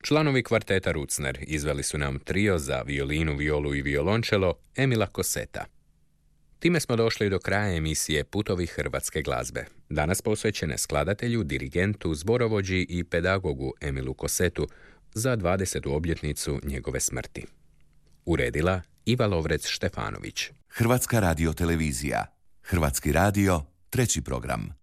Članovi kvarteta Rucner izveli su nam trio za violinu, violu i violončelo Emila Koseta. Time smo došli do kraja emisije Putovi hrvatske glazbe, danas posvećene skladatelju, dirigentu, zborovođi i pedagogu Emilu Kosetu za 20. obljetnicu njegove smrti. Uredila Iva Lovrec-Štefanović. Hrvatska radiotelevizija. Hrvatski radio, 3. program.